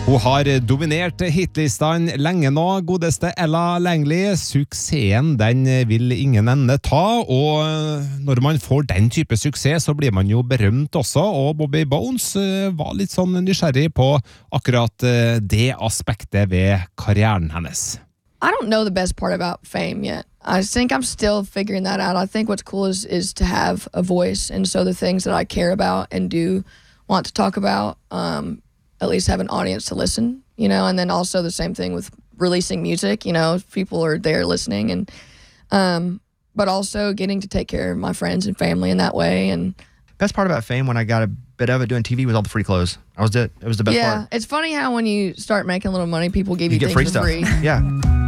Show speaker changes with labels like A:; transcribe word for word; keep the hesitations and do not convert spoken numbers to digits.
A: Hun har dominert hitlistene lenge nå, godeste Ella Langley. Suksessen, den vil ingen ende ta, og når man får den type suksess, så blir man jo berømt også, og Bobby Bones var litt sånn nysgjerrig på akkurat det aspektet ved karrieren hennes.
B: I don't know the best part about fame yet. I think I'm still figuring that out. I think what's cool is, is to have a voice, and so the things that I care about and do want to talk about, um, at least have an audience to listen, you know, and then also the same thing with releasing music, you know, people are there listening, and um, but also getting to take care of my friends and family in that way. And
C: best part about fame when I got a bit of it doing T V was all the free clothes. I was it. It was the best
B: yeah,
C: part.
B: It's funny how when you start making a little money, people give you,
C: you get
B: things
C: free
B: for
C: stuff.
B: free.
C: Yeah.